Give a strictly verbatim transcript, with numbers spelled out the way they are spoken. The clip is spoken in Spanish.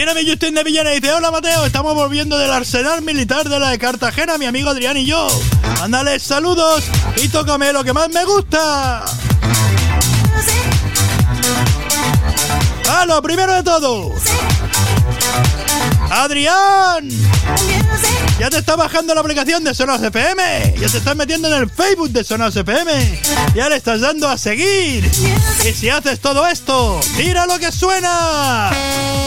Viene mi Justin de Villena y dice: hola Mateo, estamos volviendo del arsenal militar de la de Cartagena, mi amigo Adrián y yo. Mándale saludos y tócame lo que más me gusta. Ah, lo primero de todo, Adrián, ya te está bajando la aplicación de Sonos F M, ya te estás metiendo en el Facebook de Sonos F M, ya le estás dando a seguir. Y si haces todo esto, mira lo que suena.